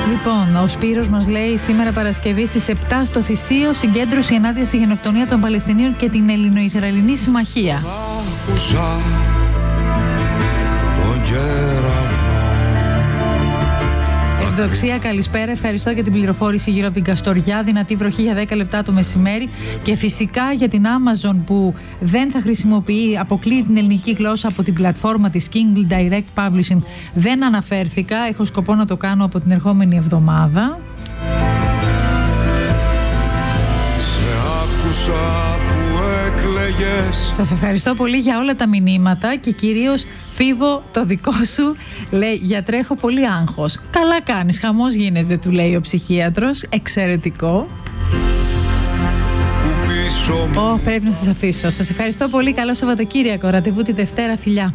Λοιπόν, ο Σπύρος μας λέει σήμερα Παρασκευή στις 7 στο Θησίο, συγκέντρωση ενάντια στη γενοκτονία των Παλαιστινίων και την Ελληνο-Ισραηλινή Συμμαχία. Ευδοξία, καλησπέρα. Ευχαριστώ για την πληροφόρηση γύρω από την Καστοριά. Δυνατή βροχή για 10 λεπτά το μεσημέρι. Και φυσικά για την Amazon που δεν θα χρησιμοποιεί, αποκλείει την ελληνική γλώσσα από την πλατφόρμα της Kindle Direct Publishing. Δεν αναφέρθηκα. Έχω σκοπό να το κάνω από την ερχόμενη εβδομάδα. Σε άκουσα που έκλαιγες. Σας ευχαριστώ πολύ για όλα τα μηνύματα και κυρίως Φίβο, το δικό σου, λέει γιατρέ έχω πολύ άγχος. Καλά κάνεις, χαμός γίνεται, του λέει ο ψυχίατρος. Εξαιρετικό. Πρέπει να σας αφήσω. Σας ευχαριστώ πολύ, καλό Σαββατοκύριακο. Ραντεβού τη Δευτέρα, φιλιά.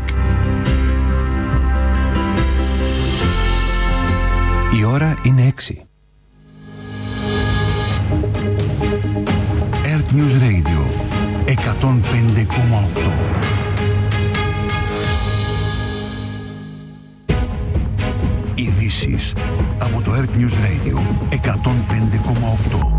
Η ώρα είναι 6. Earth News Radio 105,8. Ειδήσεις από το Earth News Radio 105,8.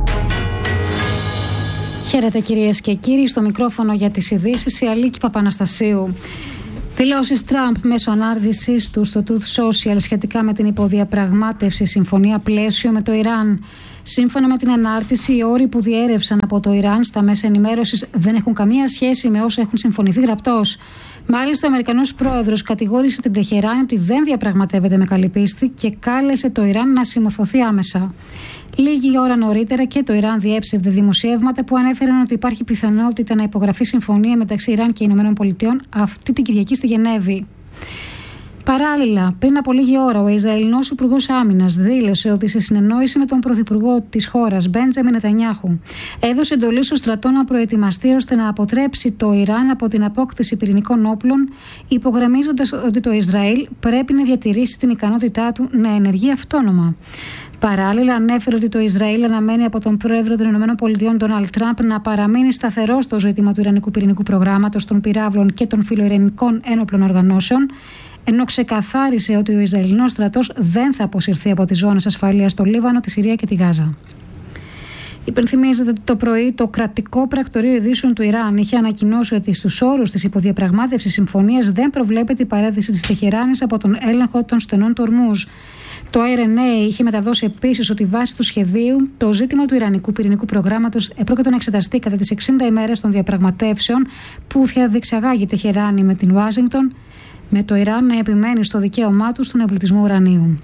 Χαίρετε κυρίες και κύριοι, στο μικρόφωνο για τις ειδήσεις η Αλίκη Παπαναστασίου. Δηλώσεις Τραμπ μέσω ανάρτησης του στο Truth Social σχετικά με την υποδιαπραγμάτευση συμφωνία πλαίσιο με το Ιράν. Σύμφωνα με την ανάρτηση, οι όροι που διέρευσαν από το Ιράν στα μέσα ενημέρωσης δεν έχουν καμία σχέση με όσα έχουν συμφωνηθεί γραπτώς. Μάλιστα, ο Αμερικανός πρόεδρος κατηγόρησε την Τεχεράνη ότι δεν διαπραγματεύεται με καλή πίστη και κάλεσε το Ιράν να συμμορφωθεί άμεσα. Λίγη ώρα νωρίτερα και το Ιράν διέψευδε δημοσιεύματα που ανέφεραν ότι υπάρχει πιθανότητα να υπογραφεί συμφωνία μεταξύ Ιράν και ΗΠΑ αυτή την Κυριακή στη Γενέβη. Παράλληλα, πριν από λίγη ώρα, ο Ισραηλινός Υπουργός Άμυνας δήλωσε ότι σε συνεννόηση με τον Πρωθυπουργό της χώρας, Μπέντζαμιν Νετανιάχου, έδωσε εντολή στο στρατό να προετοιμαστεί ώστε να αποτρέψει το Ιράν από την απόκτηση πυρηνικών όπλων, υπογραμμίζοντας ότι το Ισραήλ πρέπει να διατηρήσει την ικανότητά του να ενεργεί αυτόνομα. Παράλληλα, ανέφερε ότι το Ισραήλ αναμένει από τον πρόεδρο των ΗΠΑ, Ντόναλντ Τραμπ, να παραμείνει σταθερό στο ζήτημα του Ιρανικού πυρηνικού προγράμματος, των πυράβλων και των φιλοειρηνικών ένοπλων οργανώσεων, ενώ ξεκαθάρισε ότι ο Ισραηλινός στρατός δεν θα αποσυρθεί από τις ζώνες ασφαλείας στο Λίβανο, τη Συρία και τη Γάζα. Υπενθυμίζεται ότι το πρωί το κρατικό πρακτορείο ειδήσεων του Ιράν είχε ανακοινώσει ότι στους όρους της υποδιαπραγμάτευσης συμφωνίας δεν προβλέπεται η παρέτηση της Τεχεράνης από τον έλεγχο των στενών του Ορμούζ. Το IRNA είχε μεταδώσει επίσης ότι βάσει του σχεδίου το ζήτημα του Ιρανικού πυρηνικού προγράμματος επρόκειτο να εξεταστεί κατά τις 60 ημέρες των διαπραγματεύσεων που θα διεξαγάγει η Τεχεράνη με την Ουάσιγκτον, με το Ιράν να επιμένει στο δικαίωμά του στον εμπλουτισμό ουρανίου.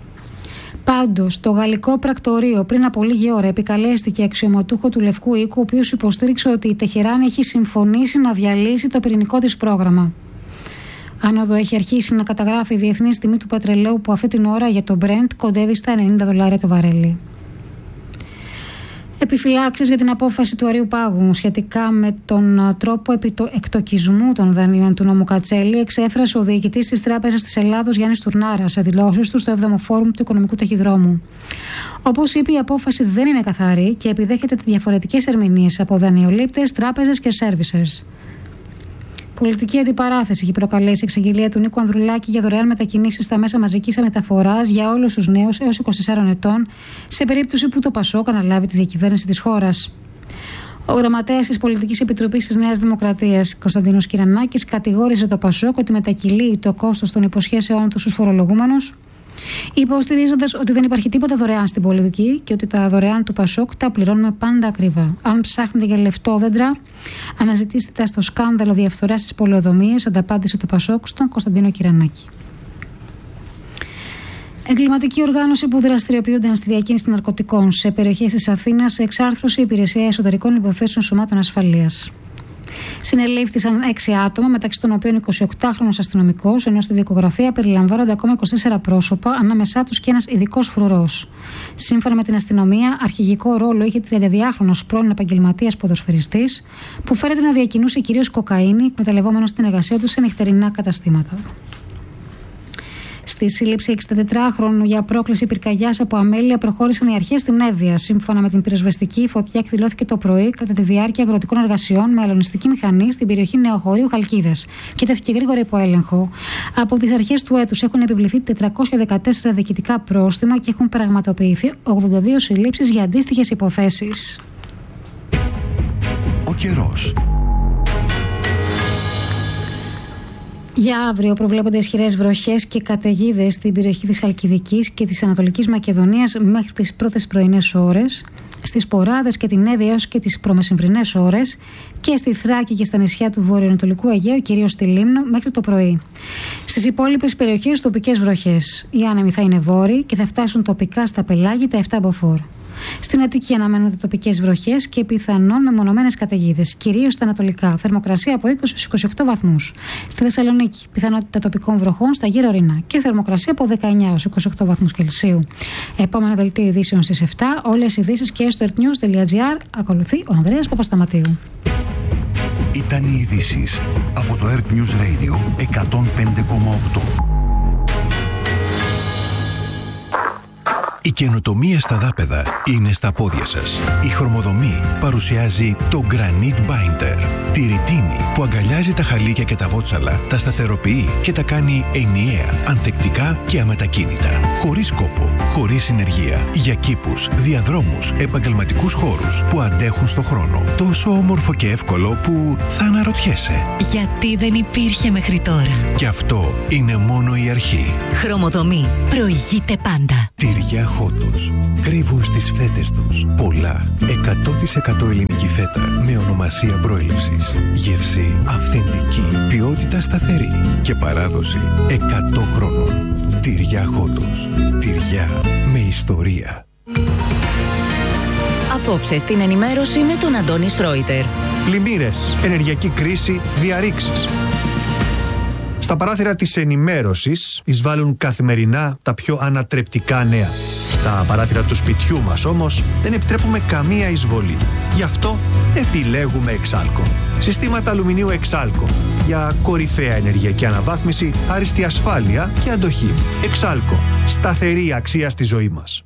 Πάντως, το γαλλικό πρακτορείο πριν από λίγη ώρα επικαλέστηκε αξιωματούχο του Λευκού Οίκου, ο οποίος υποστήριξε ότι η Τεχεράνη έχει συμφωνήσει να διαλύσει το πυρηνικό της πρόγραμμα. Άνοδο έχει αρχίσει να καταγράφει η διεθνής τιμή του πετρελαίου που αυτή την ώρα για το Brent κοντεύει στα $90 το βαρέλι. Επιφυλάξεις για την απόφαση του Αριού Πάγου σχετικά με τον τρόπο εκτοκισμού των δανείων του νόμου Κατσέλη εξέφρασε ο διοικητής της Τράπεζας της Ελλάδος Γιάννης Τουρνάρας σε δηλώσεις του στο 7ο Φόρουμ του Οικονομικού Ταχυδρόμου. Όπως είπε, η απόφαση δεν είναι καθαρή και επιδέχεται διαφορετικές ερμηνείες από δανειολήπτες, τράπεζες και servicers. Πολιτική αντιπαράθεση έχει προκαλέσει η εξαγγελία του Νίκου Ανδρουλάκη για δωρεάν μετακινήσεις στα μέσα μαζικής μεταφοράς για όλους τους νέους έως 24 ετών, σε περίπτωση που το ΠΑΣΟΚ αναλάβει τη διακυβέρνηση της χώρας. Ο γραμματέας της Πολιτικής Επιτροπής της Νέας Δημοκρατίας, Κωνσταντίνος Κυρανάκης, κατηγόρησε το ΠΑΣΟΚ ότι μετακυλεί το κόστος των υποσχέσεών του στους φορολογούμενους, υποστηρίζοντας ότι δεν υπάρχει τίποτα δωρεάν στην πολιτική και ότι τα δωρεάν του ΠΑΣΟΚ τα πληρώνουμε πάντα ακριβά. Αν ψάχνετε για λεφτόδεντρα, αναζητήστε τα στο σκάνδαλο διαφθοράς στις πολεοδομίες, ανταπάντησε το ΠΑΣΟΚ στον Κωνσταντίνο Κυρανάκη. Εγκληματική οργάνωση που δραστηριοποιούνταν στη διακίνηση ναρκωτικών σε περιοχές της Αθήνας σε εξάρθρωση υπηρεσία εσωτερικών υποθέσεων σωμάτων ασφαλείας. Συνελήφθησαν 6 άτομα, μεταξύ των οποίων 28χρονος αστυνομικός, ενώ στη δικογραφία περιλαμβάνονται ακόμα 24 πρόσωπα, ανάμεσά τους και ένας ειδικός φρουρός. Σύμφωνα με την αστυνομία, αρχηγικό ρόλο είχε 32χρονος πρώην επαγγελματίας ποδοσφαιριστής, που φέρεται να διακινούσε κυρίως κοκαίνη, εκμεταλλευόμενος την εργασία του σε νυχτερινά καταστήματα. Στη σύλληψη 64χρονου για πρόκληση πυρκαγιάς από αμέλεια προχώρησαν οι αρχές στην Εύβοια. Σύμφωνα με την πυροσβεστική, η φωτιά εκδηλώθηκε το πρωί κατά τη διάρκεια αγροτικών εργασιών με αλωνιστική μηχανή στην περιοχή Νεοχωρίου Χαλκίδας και τέθηκε γρήγορα υπό έλεγχο. Από τις αρχές του έτους έχουν επιβληθεί 414 διοικητικά πρόστιμα και έχουν πραγματοποιηθεί 82 συλλήψεις για αντίστοιχες υποθέσεις. Ο καιρός. Για αύριο προβλέπονται ισχυρές βροχές και καταιγίδες στην περιοχή της Χαλκιδικής και της Ανατολικής Μακεδονίας μέχρι τις πρώτες πρωινές ώρες, στις Ποράδες και την Εύβοια έως και τις προμεσημβρινές ώρες και στη Θράκη και στα νησιά του βορειοανατολικού Αιγαίου, κυρίως στη Λίμνο, μέχρι το πρωί. Στις υπόλοιπες περιοχές τοπικές βροχές. Οι άνεμοι θα είναι βόρειοι και θα φτάσουν τοπικά στα πελάγια τα 7 μποφόρ. Στην Αττική αναμένονται τοπικές βροχές και πιθανόν μεμονωμένες καταιγίδες, κυρίως στα ανατολικά. Θερμοκρασία από 20 έως 28 βαθμούς. Στη Θεσσαλονίκη, πιθανότητα τοπικών βροχών στα γύρω ορεινά και θερμοκρασία από 19 έως 28 βαθμούς Κελσίου. Επόμενο δελτίο ειδήσεων στις 7. Όλες οι ειδήσεις και στο earthnews.gr. Ακολουθεί ο Ανδρέας Παπασταματίου. Ήταν οι ειδήσεις από το Earth News Radio 105,8. Η καινοτομία στα δάπεδα είναι στα πόδια σας. Η Χρωμοδομή παρουσιάζει το Granite Binder. Τη ρητίνη που αγκαλιάζει τα χαλίκια και τα βότσαλα, τα σταθεροποιεί και τα κάνει ενιαία, ανθεκτικά και αμετακίνητα. Χωρίς κόπο, χωρίς συνεργεία. Για κήπους, διαδρόμους, επαγγελματικούς χώρους που αντέχουν στο χρόνο. Τόσο όμορφο και εύκολο που θα αναρωτιέσαι. Γιατί δεν υπήρχε μέχρι τώρα. Και αυτό είναι μόνο η αρχή. Χρωμοδομή. Προηγείται πάντα. Τυριά Χότος. Κρύβουν στις φέτες τους πολλά 100% ελληνική φέτα με ονομασία προέλευσης. Γεύση αυθεντική, ποιότητα σταθερή και παράδοση 100 χρόνων. Τυριά Χότος. Τυριά με ιστορία. Απόψε στην ενημέρωση με τον Αντώνη Σρόιτερ. Πλημμύρες, ενεργειακή κρίση, διαρρήξεις. Στα παράθυρα της ενημέρωσης εισβάλλουν καθημερινά τα πιο ανατρεπτικά νέα. Στα παράθυρα του σπιτιού μας όμως δεν επιτρέπουμε καμία εισβολή. Γι' αυτό επιλέγουμε Εξάλκο. Συστήματα αλουμινίου Εξάλκο για κορυφαία ενεργειακή αναβάθμιση, άριστη ασφάλεια και αντοχή. Εξάλκο. Σταθερή αξία στη ζωή μας.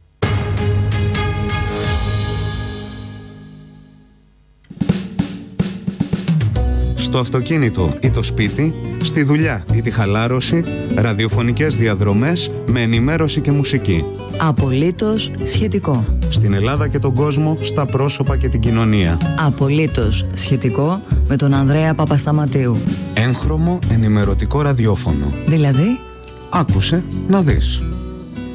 Στο αυτοκίνητο ή το σπίτι, στη δουλειά ή τη χαλάρωση, ραδιοφωνικές διαδρομές με ενημέρωση και μουσική. Απολύτως σχετικό. Στην Ελλάδα και τον κόσμο, στα πρόσωπα και την κοινωνία. Απολύτως σχετικό με τον Ανδρέα Παπασταματίου. Έγχρωμο ενημερωτικό ραδιόφωνο. Δηλαδή, άκουσε να δεις.